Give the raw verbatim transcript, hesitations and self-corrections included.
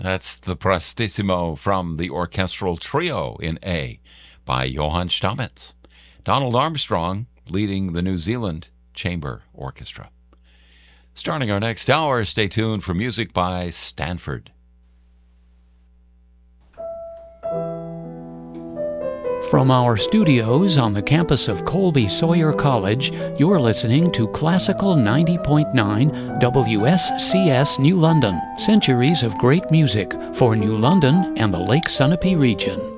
That's the Prestissimo from the Orchestral Trio in A by Johann Stamitz. Donald Armstrong leading the New Zealand Chamber Orchestra. Starting our next hour, stay tuned for music by Stanford. From our studios on the campus of Colby Sawyer College, you're listening to Classical ninety point nine W S C S New London. Centuries of great music for New London and the Lake Sunapee region.